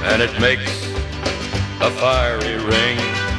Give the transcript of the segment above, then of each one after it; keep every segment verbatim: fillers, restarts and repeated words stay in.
and it makes a fiery ring.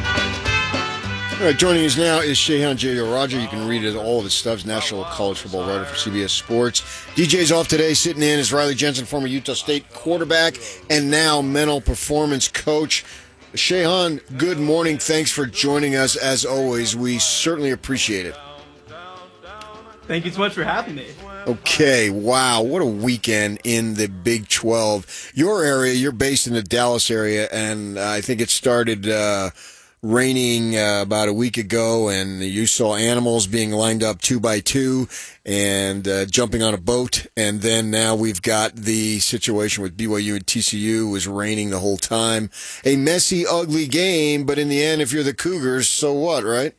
All right, joining us now is Shehan Jeyarajah. You can read it, all of his stuff. National college football writer for C B S Sports. D J's off today. Sitting in is Riley Jensen, former Utah State quarterback and now mental performance coach. Shehan, good morning. Thanks for joining us. As always, we certainly appreciate it. Thank you so much for having me. Okay, wow, what a weekend in the Big twelve. Your area, you're based in the Dallas area, and I think it started uh, raining uh, about a week ago, and you saw animals being lined up two by two and uh, jumping on a boat, and then now we've got the situation with B Y U and T C U. It was raining the whole time. A messy, ugly game, but in the end, if you're the Cougars, so what, right?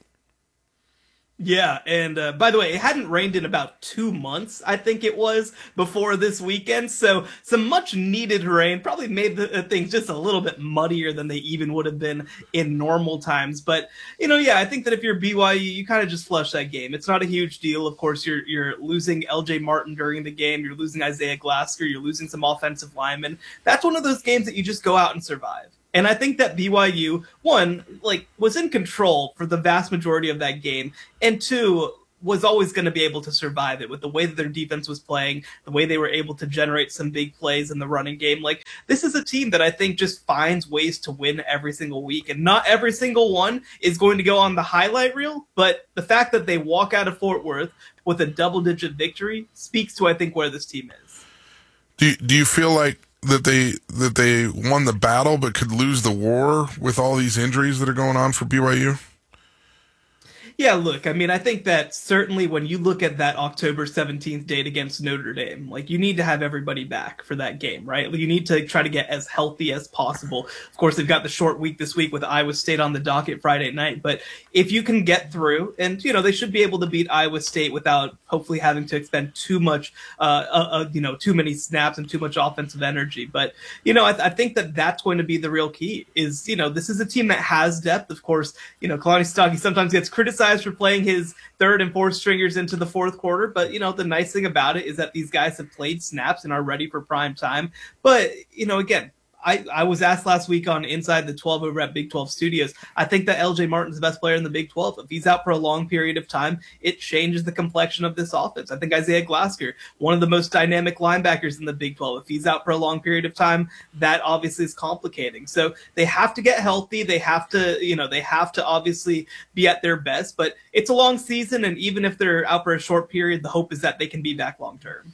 Yeah, and uh, by the way, it hadn't rained in about two months, I think it was, before this weekend, so some much-needed rain probably made the, uh, things just a little bit muddier than they even would have been in normal times. But, you know, yeah, I think that if you're B Y U, you kind of just flush that game. It's not a huge deal. Of course, you're you're losing L J Martin during the game, you're losing Isaiah Glasker, you're losing some offensive linemen. That's one of those games that you just go out and survive. And I think that B Y U, one, like, was in control for the vast majority of that game, and two, was always going to be able to survive it with the way that their defense was playing, the way they were able to generate some big plays in the running game. Like, this is a team that I think just finds ways to win every single week, and not every single one is going to go on the highlight reel, but the fact that they walk out of Fort Worth with a double-digit victory speaks to, I think, where this team is. Do you, do you feel like that they that they won the battle but could lose the war with all these injuries that are going on for B Y U? Yeah, look, I mean, I think that certainly when you look at that October seventeenth date against Notre Dame, like, you need to have everybody back for that game, right? You need to try to get as healthy as possible. Of course, they've got the short week this week with Iowa State on the docket Friday night, but if you can get through, and, you know, they should be able to beat Iowa State without hopefully having to expend too much, uh, uh, uh you know, too many snaps and too much offensive energy. But, you know, I, th- I think that that's going to be the real key is, you know, this is a team that has depth. Of course, you know, Kalani Sitake sometimes gets criticized for playing his third and fourth stringers into the fourth quarter. But, you know, the nice thing about it is that these guys have played snaps and are ready for prime time. But, you know, again, I, I was asked last week on Inside the twelve over at Big twelve Studios. I think that L J Martin's the best player in the Big twelve. If he's out for a long period of time, it changes the complexion of this offense. I think Isaiah Glasker, one of the most dynamic linebackers in the Big twelve, if he's out for a long period of time, that obviously is complicating. So they have to get healthy. They have to, you know, they have to obviously be at their best. But it's a long season, and even if they're out for a short period, the hope is that they can be back long term.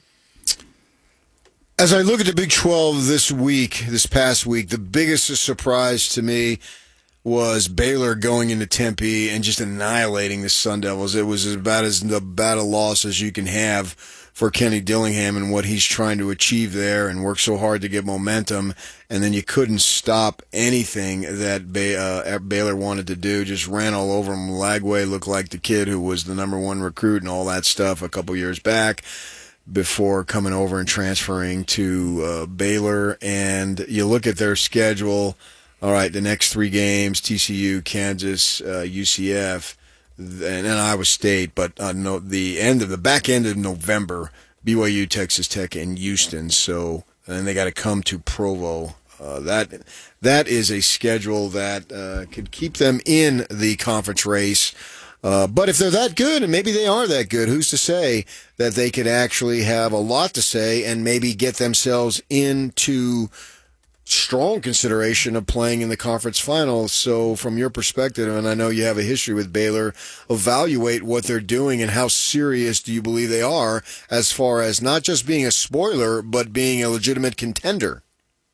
As I look at the Big twelve this week, this past week, the biggest surprise to me was Baylor going into Tempe and just annihilating the Sun Devils. It was about as bad a loss as you can have for Kenny Dillingham and what he's trying to achieve there and work so hard to get momentum, and then you couldn't stop anything that Bay, uh, Baylor wanted to do. Just ran all over him. Lagway looked like the kid who was the number one recruit and all that stuff a couple years back, before coming over and transferring to uh, Baylor. And you look at their schedule, all right, the next three games, T C U, Kansas, uh, U C F, and then Iowa State, but uh, no, the end of the back end of November, B Y U, Texas Tech, and Houston. So then they got to come to Provo. Uh, that that is a schedule that uh, could keep them in the conference race. Uh, but if they're that good, and maybe they are that good, who's to say that they could actually have a lot to say and maybe get themselves into strong consideration of playing in the conference finals? So from your perspective, and I know you have a history with Baylor, evaluate what they're doing and how serious do you believe they are as far as not just being a spoiler, but being a legitimate contender?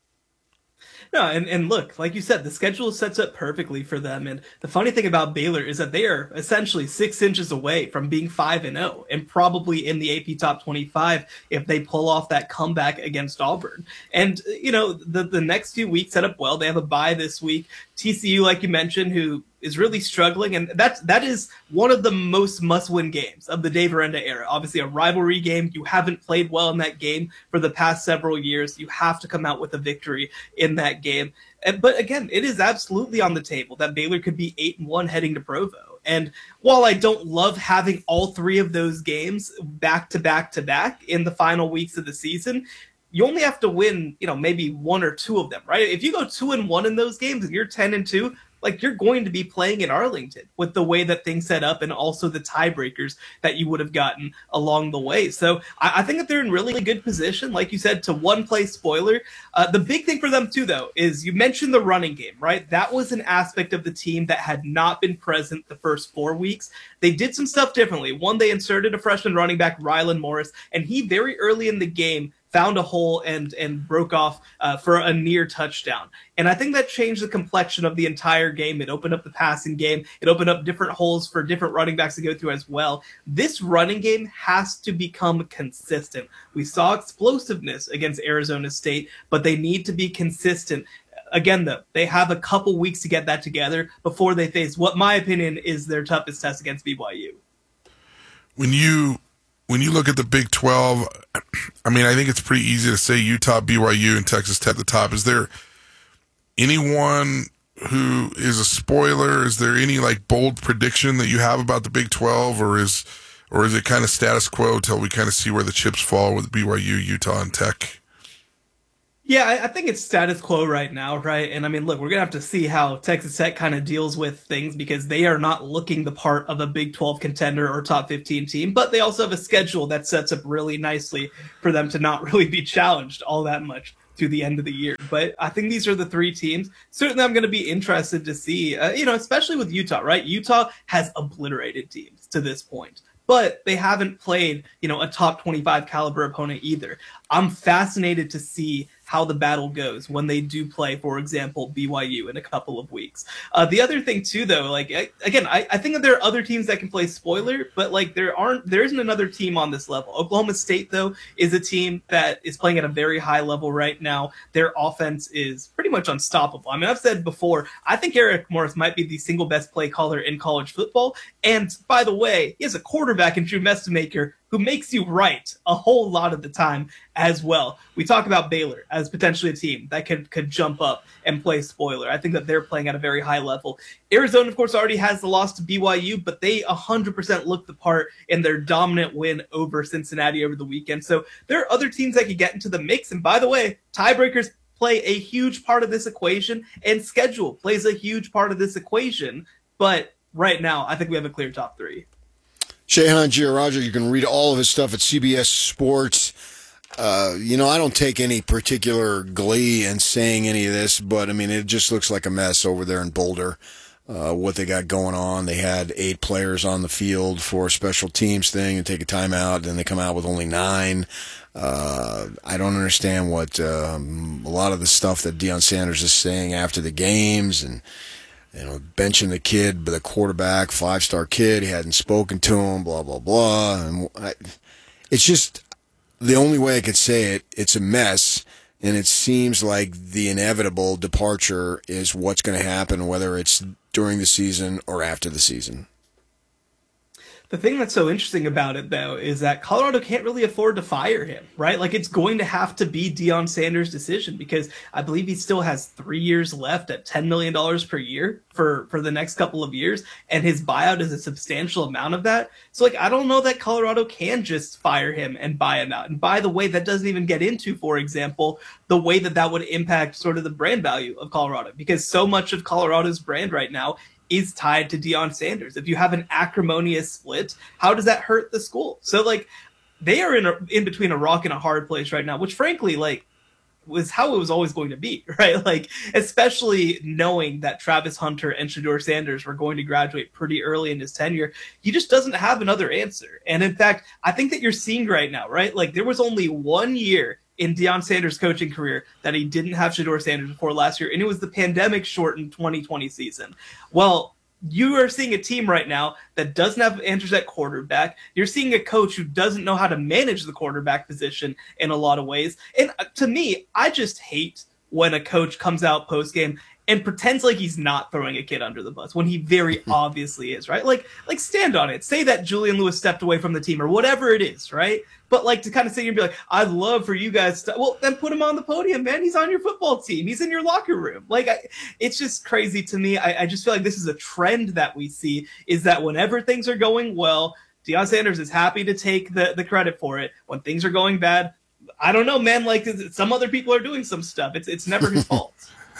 No, and, and look, like you said, the schedule sets up perfectly for them. And the funny thing about Baylor is that they are essentially six inches away from being five and oh, and probably in the A P top twenty-five if they pull off that comeback against Auburn. And, you know, the, the next few weeks set up well. They have a bye this week. T C U, like you mentioned, who is really struggling, and that's that is one of the most must-win games of the Dave Aranda era. Obviously, a rivalry game. You haven't played well in that game for the past several years. You have to come out with a victory in that game. And, but again, it is absolutely on the table that Baylor could be eight and one heading to Provo. And while I don't love having all three of those games back to back to back in the final weeks of the season, you only have to win, you know, maybe one or two of them, right? If you go two and one in those games and you're ten and two, like you're going to be playing in Arlington with the way that things set up and also the tiebreakers that you would have gotten along the way. So I, I think that they're in really good position, like you said, to one play spoiler. Uh, the big thing for them too, though, is you mentioned the running game, right? That was an aspect of the team that had not been present the first four weeks. They did some stuff differently. One, they inserted a freshman running back, Rylan Morris, and he very early in the game found a hole and and broke off uh, for a near touchdown. And I think that changed the complexion of the entire game. It opened up the passing game. It opened up different holes for different running backs to go through as well. This running game has to become consistent. We saw explosiveness against Arizona State, but they need to be consistent. Again, though, they have a couple weeks to get that together before they face what my opinion is their toughest test against B Y U. When you when you look at the Big twelve, I mean, I think it's pretty easy to say Utah, B Y U, and Texas Tech at the top. Is there anyone who is a spoiler? Is there any like bold prediction that you have about the Big twelve, or is or is it kind of status quo till we kind of see where the chips fall with B Y U, Utah, and Tech? Yeah, I, I think it's status quo right now, right? And I mean, look, we're going to have to see how Texas Tech kind of deals with things because they are not looking the part of a Big twelve contender or top fifteen team, but they also have a schedule that sets up really nicely for them to not really be challenged all that much to the end of the year. But I think these are the three teams. Certainly I'm going to be interested to see, uh, you know, especially with Utah, right? Utah has obliterated teams to this point, but they haven't played, you know, a top twenty-five caliber opponent either. I'm fascinated to see how the battle goes when they do play, for example, B Y U in a couple of weeks. Uh, the other thing too, though, like I, again, I, I think that there are other teams that can play spoiler, but like there aren't, there isn't another team on this level. Oklahoma State, though, is a team that is playing at a very high level right now. Their offense is pretty much unstoppable. I mean, I've said before, I think Eric Morris might be the single best play caller in college football. And by the way, he has a quarterback in Drew Mestemaker who makes you right a whole lot of the time as well. We talk about Baylor as potentially a team that could, could jump up and play spoiler. I think that they're playing at a very high level. Arizona, of course, already has the loss to B Y U, but they one hundred percent look the part in their dominant win over Cincinnati over the weekend. So there are other teams that could get into the mix. And by the way, tiebreakers play a huge part of this equation, and schedule plays a huge part of this equation. But right now, I think we have a clear top three. Shehan Gianraja, you can read all of his stuff at C B S Sports. Uh, you know, I don't take any particular glee in saying any of this, but I mean, it just looks like a mess over there in Boulder. Uh, what they got going on. They had eight players on the field for a special teams thing and take a timeout, then they come out with only nine. Uh, I don't understand what um, a lot of the stuff that Deion Sanders is saying after the games, and you know, benching the kid, the quarterback, five-star kid, he hadn't spoken to him, blah, blah, blah. And I, it's just the only way I could say it, it's a mess, and it seems like the inevitable departure is what's going to happen, whether it's during the season or after the season. The thing that's so interesting about it, though, is that Colorado can't really afford to fire him, right? Like, it's going to have to be Deion Sanders' decision because I believe he still has three years left at ten million dollars per year for, for the next couple of years, and his buyout is a substantial amount of that. So, like, I don't know that Colorado can just fire him and buy him out. And by the way, that doesn't even get into, for example, the way that that would impact sort of the brand value of Colorado, because so much of Colorado's brand right now is tied to Deion Sanders. If you have an acrimonious split, how does that hurt the school? So, like, they are in a, in between a rock and a hard place right now, which frankly, like, was how it was always going to be, right? Like, especially knowing that Travis Hunter and Shedeur Sanders were going to graduate pretty early in his tenure, he just doesn't have another answer. And in fact, I think that you're seeing right now, right? Like, there was only one year in Deion Sanders' coaching career that he didn't have Shedeur Sanders before last year, and it was the pandemic-shortened twenty twenty season. Well, you are seeing a team right now that doesn't have answers at quarterback. You're seeing a coach who doesn't know how to manage the quarterback position in a lot of ways. And to me, I just hate when a coach comes out post-game and pretends like he's not throwing a kid under the bus when he very obviously is, right? Like, like stand on it. Say that Julian Lewis stepped away from the team or whatever it is, right? But like to kind of sit here and be like, I'd love for you guys to, well, then put him on the podium, man. He's on your football team. He's in your locker room. Like, I, it's just crazy to me. I, I just feel like this is a trend that we see, is that whenever things are going well, Deion Sanders is happy to take the, the credit for it. When things are going bad, I don't know, man. Like some other people are doing some stuff. It's it's never his fault.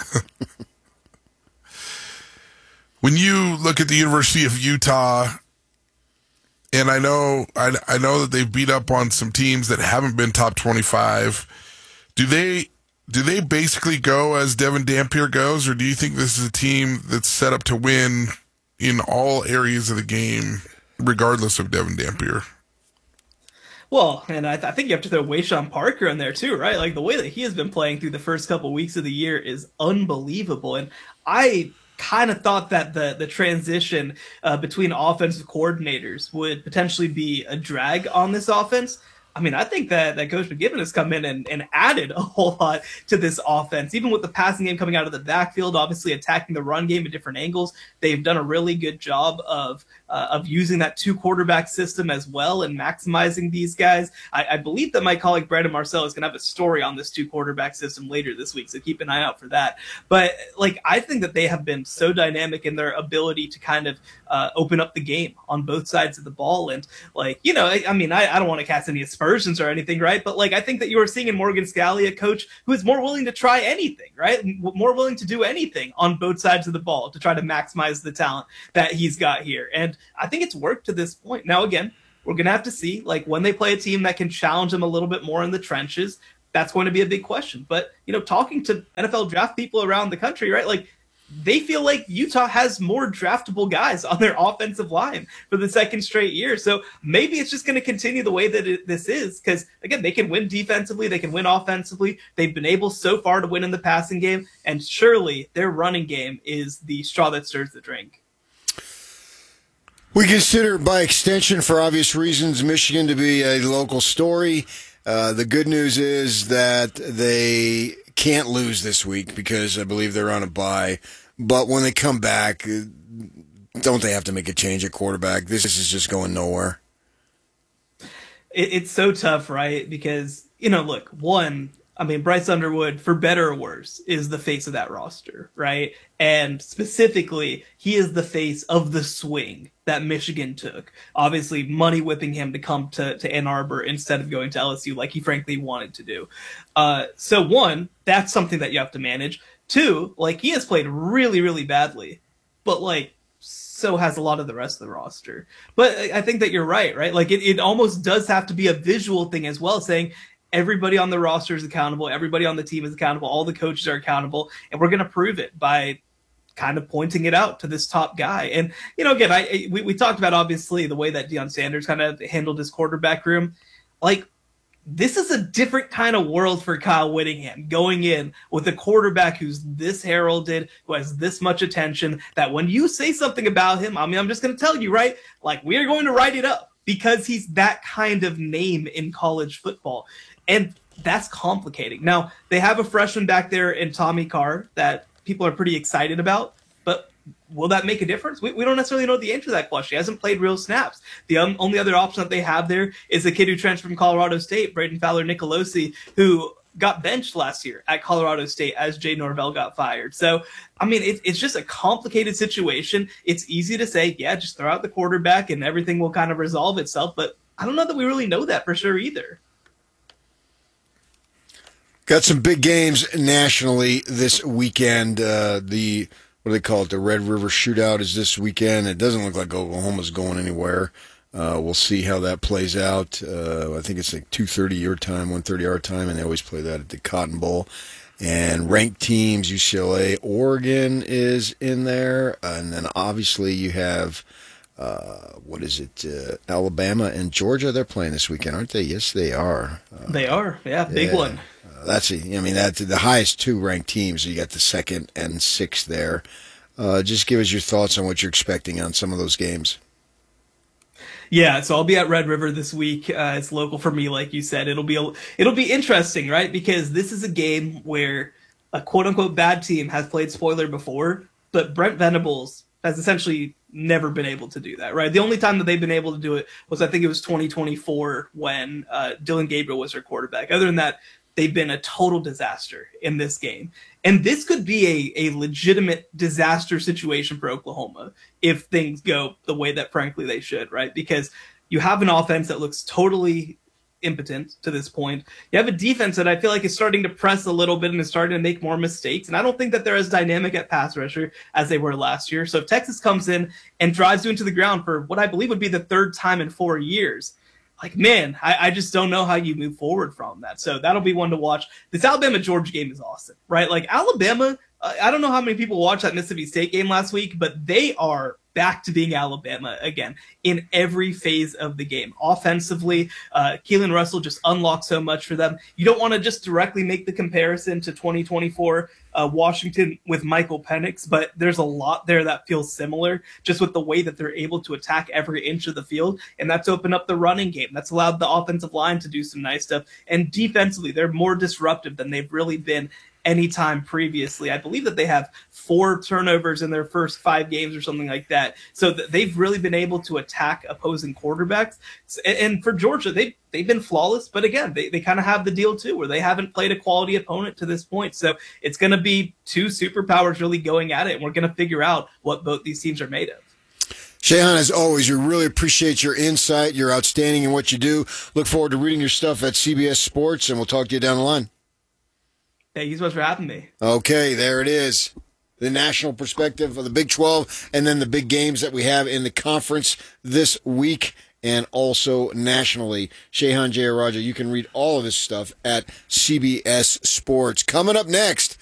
When you look at the University of Utah, and I know I, I know that they've beat up on some teams that haven't been top twenty-five. Do they do they basically go as Devin Dampier goes, or do you think this is a team that's set up to win in all areas of the game, regardless of Devin Dampier? Well, and I, th- I think you have to throw Wayshawn Parker in there too, right? Like the way that he has been playing through the first couple weeks of the year is unbelievable. And I kind of thought that the the transition uh, between offensive coordinators would potentially be a drag on this offense. I mean, I think that, that Coach McGibbon has come in and, and added a whole lot to this offense, even with the passing game coming out of the backfield, obviously attacking the run game at different angles. They've done a really good job of uh, of using that two quarterback system as well and maximizing these guys. I, I believe that my colleague Brandon Marcel is going to have a story on this two quarterback system later this week, so keep an eye out for that. But like, I think that they have been so dynamic in their ability to kind of uh, open up the game on both sides of the ball. And like, you know, I, I mean, I, I don't want to cast any aspersions or anything, right? But like, I think that you are seeing in Morgan Scalley a coach who is more willing to try anything, right? More willing to do anything on both sides of the ball to try to maximize the talent that he's got here. And I think it's worked to this point. Now, again, we're going to have to see, like, when they play a team that can challenge them a little bit more in the trenches, that's going to be a big question. But, you know, talking to N F L draft people around the country, right, like, they feel like Utah has more draftable guys on their offensive line for the second straight year. So maybe it's just going to continue the way that it, this is, because, again, they can win defensively, they can win offensively. They've been able so far to win in the passing game, and surely their running game is the straw that stirs the drink. We consider, by extension, for obvious reasons, Michigan to be a local story. Uh, the good news is that they can't lose this week because I believe they're on a bye. But when they come back, don't they have to make a change at quarterback? This is just going nowhere. It, it's so tough, right? Because, you know, look, one, I mean, Bryce Underwood, for better or worse, is the face of that roster, right? And specifically, he is the face of the swing that Michigan took. Obviously, money whipping him to come to, to Ann Arbor instead of going to L S U like he frankly wanted to do. Uh, so one, that's something that you have to manage. Two, like, he has played really, really badly, but like, so has a lot of the rest of the roster. But I think that you're right, right? Like, it, it almost does have to be a visual thing as well, saying everybody on the roster is accountable, everybody on the team is accountable, all the coaches are accountable, and we're going to prove it by kind of pointing it out to this top guy. And, you know, again, I we, we talked about, obviously, the way that Deion Sanders kind of handled his quarterback room. Like, this is a different kind of world for Kyle Whittingham, going in with a quarterback who's this heralded, who has this much attention, that when you say something about him, I mean, I'm just going to tell you, right? Like, we are going to write it up because he's that kind of name in college football. And that's complicating. Now, they have a freshman back there in Tommy Carr that people are pretty excited about, but will that make a difference? We, we don't necessarily know the answer to that question. He hasn't played real snaps. The um, only other option that they have there is a kid who transferred from Colorado State, Braden Fowler-Nicolosi, who got benched last year at Colorado State as Jay Norvell got fired. So, I mean, it, it's just a complicated situation. It's easy to say, yeah, just throw out the quarterback and everything will kind of resolve itself, but I don't know that we really know that for sure either. Got some big games nationally this weekend. Uh, the what do they call it? The Red River Shootout is this weekend. It doesn't look like Oklahoma's going anywhere. Uh, we'll see how that plays out. Uh, I think it's like two thirty your time, one thirty our time, and they always play that at the Cotton Bowl. And ranked teams, U C L A, Oregon is in there, and then obviously you have uh, what is it? Uh, Alabama and Georgia. They're playing this weekend, aren't they? Yes, they are. Uh, they are. Yeah, big yeah. one. That's a, I mean, that's the highest two ranked teams. You got the second and sixth there. Uh, just give us your thoughts on what you're expecting on some of those games. Yeah, so I'll be at Red River this week. Uh, it's local for me, like you said. It'll be a, it'll be interesting, right? Because this is a game where a quote unquote bad team has played spoiler before, but Brent Venables has essentially never been able to do that, right? The only time that they've been able to do it was, I think it was twenty twenty-four when uh, Dylan Gabriel was their quarterback. Other than that, they've been a total disaster in this game. And this could be a, a legitimate disaster situation for Oklahoma if things go the way that, frankly, they should, right? Because you have an offense that looks totally impotent to this point. You have a defense that I feel like is starting to press a little bit and is starting to make more mistakes. And I don't think that they're as dynamic at pass rusher as they were last year. So if Texas comes in and drives you into the ground for what I believe would be the third time in four years, like, man, I, I just don't know how you move forward from that. So that'll be one to watch. This Alabama-Georgia game is awesome, right? Like, Alabama, uh, I don't know how many people watched that Mississippi State game last week, but they are back to being Alabama again in every phase of the game. Offensively, uh, Keelan Russell just unlocked so much for them. You don't want to just directly make the comparison to twenty twenty-four uh, Washington with Michael Penix, but there's a lot there that feels similar just with the way that they're able to attack every inch of the field, and that's opened up the running game. That's allowed the offensive line to do some nice stuff, and defensively, they're more disruptive than they've really been anytime previously. I believe that they have four turnovers in their first five games or something like that. So th- they've really been able to attack opposing quarterbacks. And, and for Georgia, they, they've been flawless. But again, they, they kind of have the deal too, where they haven't played a quality opponent to this point. So it's going to be two superpowers really going at it. And we're going to figure out what both these teams are made of. Shehan, as always, we really appreciate your insight. You're outstanding in what you do. Look forward to reading your stuff at C B S Sports, and we'll talk to you down the line. Thank you so much for having me. Okay, there it is. The national perspective of the Big twelve, and then the big games that we have in the conference this week, and also nationally. Shehan Jeyarajah, you can read all of his stuff at C B S Sports. Coming up next,